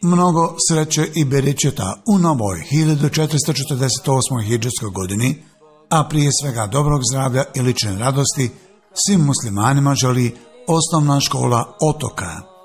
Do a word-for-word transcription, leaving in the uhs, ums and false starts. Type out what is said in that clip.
Mnogo sreće i beričeta u novoj hiljadu četiristo četrdeset osmoj hidžetskoj godini, a prije svega dobrog zdravlja i lične radosti, svim muslimanima želi Osnovna škola Otoka.